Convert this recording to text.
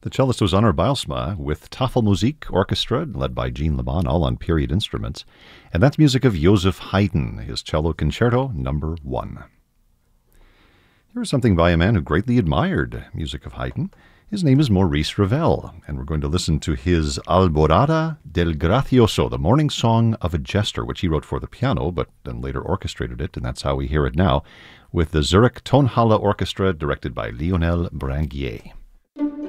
The cellist was Onur Bijlsma with Tafelmusik Orchestra, led by Jean Leban, all on period instruments. And that's music of Joseph Haydn, his Cello Concerto No. 1. Here's something by a man who greatly admired music of Haydn. His name is Maurice Ravel, and we're going to listen to his Alborada del Gracioso, the morning song of a jester, which he wrote for the piano, but then later orchestrated it, and that's how we hear it now, with the Zurich Tonhalle Orchestra, directed by Lionel Branguier.